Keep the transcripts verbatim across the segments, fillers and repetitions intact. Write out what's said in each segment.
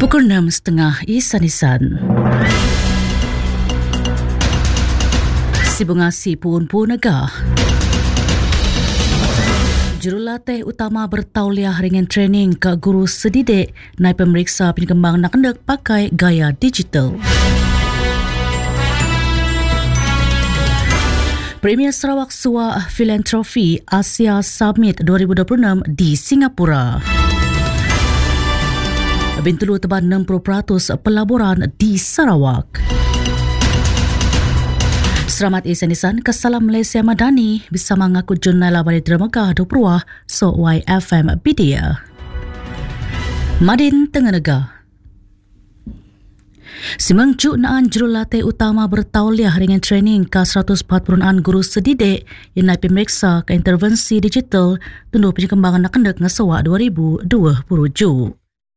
Pukul enam tiga puluh Isan-Isan. Si bunga si pun-pun negah. Jurulatih utama bertauliah ringan training ke guru sedidik naik pemeriksa penyekembang nak hendak pakai gaya digital. Premier Sarawak Sua Philanthropy Asia Summit dua ribu dua puluh enam di Singapura. Bintulu teban enam puluh peratus pelaburan di Sarawak. Selamat Isan-Isan, Kesalam Malaysia Madani bersama ngaku jurnal balik Dermagah dua puluh so Y F M Bidia. Madin Tengganaga. Simang Cuk Naan Jurulatih Utama bertauliah dengan training ke seratus empat puluh enam guru sedidik yang naik pemeriksa ke intervensi digital tunduh penyekembangan nak hendak ngesawak dua ribu dua puluh tujuh.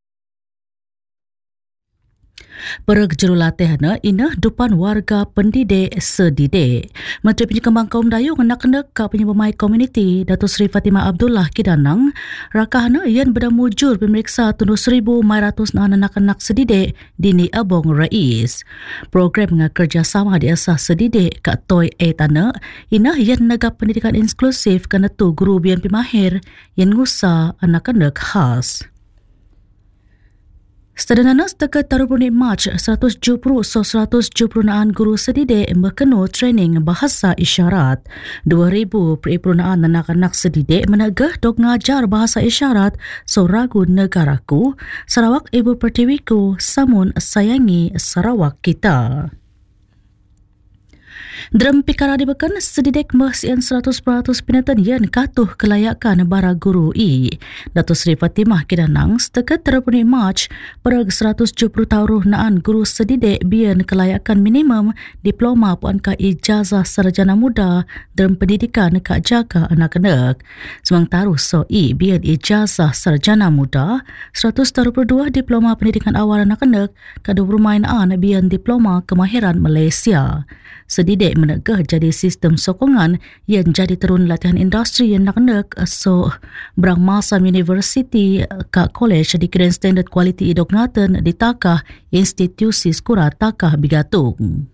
Perag jurulatih na inah dupan warga pendidik sedidik. Menteri Penyekembang Kaum Dayung nak hendak ke penyembamai komuniti Datuk Seri Fatimah Abdullah Kidanang rakahna yang berdamujur pemeriksa tunduh seribu empat ratus anak-anak sedidik dini Abong Rais. Program dengan kerjasama di asas sedidik kat Toy A Tanah inah yang negap pendidikan inklusif kerana tu guru bian pemahir yang ngusa anak-anak khas. Sedana setakat taruh bulan Mac seratus tujuh puluh so seratus tujuh puluh enam guru sedidik berkenu training bahasa isyarat. dua ribu peripurnaan anak-anak sedidik menegah dok ngajar bahasa isyarat so ragu negaraku, Sarawak Ibu Pertiwiku, samun sayangi Sarawak kita. Dalam pikara dibekan sedidik mahsian seratus peratus pinatan yang katuh kelayakan bara guru I. Datuk Seri Fatimah Kidanang setakat tiga puluh Mac perag seratus tujuh puluh tahun naan guru sedidik bian kelayakan minimum diploma puan ka ijazah sarjana muda dalam pendidikan ka jaga anak-anak. Semang taruh so I bian ijazah sarjana muda seratus tiga puluh dua diploma pendidikan awal anak-anak ka dua puluh naan bian diploma kemahiran Malaysia. Sedidik menegah jadi sistem sokongan yang jadi terun latihan industri yang nak nak so berang masa universiti ke college di Grand Standard Quality Idok Ngatan di takah institusi skura takah bigatung.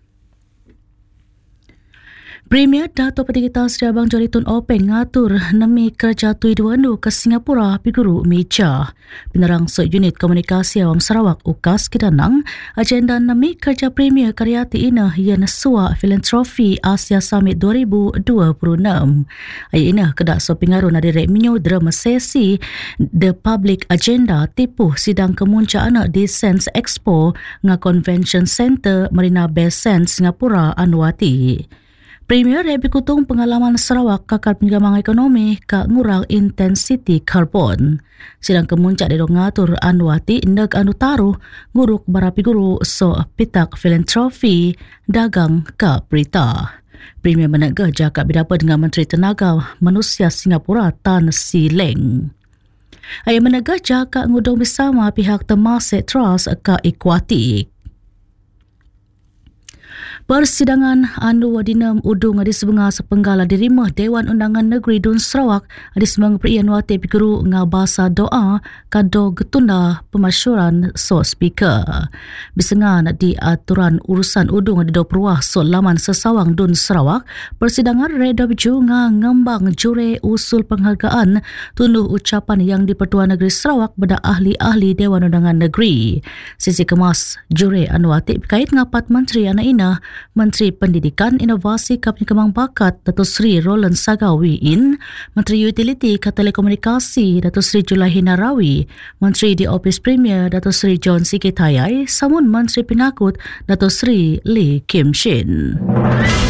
Premier Dato' Perdikitan Seri Abang Jari Tun Openg ngatur nami kerja tui dua nu ke Singapura piguru Meja. Penerang so unit komunikasi awam Sarawak UKAS Kidanang, agenda nami kerja Premier Karyati inah yang Sua Philanthropy Asia Summit dua ribu dua puluh enam. Ayah inah kedak so pingaru nadirek minyo drama sesi The Public Agenda tipu sidang kemunca anak di Sense Expo nga Convention Center Marina Bay Sands Singapura Anwati. Premier Rebi Kutung pengalaman Sarawak kakal pengembangan ekonomi ka ngurang intensiti karbon. Sidang kemuncak di ngatur Anwati neg anu taruh nguruk barapi guru so pitak filantropi dagang ka berita. Premier menegah jakak berdapat dengan Menteri Tenaga Manusia Singapura Tan Si Leng. Ayah menegah jakak ngudung bersama pihak Temasek Trust ka Equatik. Persidangan anu wadinam udung di sebengah sepenggala dirimah Dewan Undangan Negeri Dun Sarawak di semang perian wate pikuru ngabasa doa kado getunda pemasyuran so speaker. Bisengan di aturan urusan udung di dua puluh so laman sesawang Dun Sarawak, persidangan reda biju nga ngembang jure usul penghargaan tunduh ucapan yang di Pertuan Negeri Sarawak beda ahli-ahli Dewan Undangan Negeri. Sisi kemas jure anu wate berkait ngapat Menteri Anak Inah Menteri Pendidikan, Inovasi dan Pengembangan Bakat Datuk Seri Roland Sagawi In, Menteri Utiliti dan Telekomunikasi Datuk Seri Julaihi Narawi, Menteri di Office Premier Datuk Seri John Sikithayai, samun Menteri Penakut Datuk Seri Lee Kim Shin.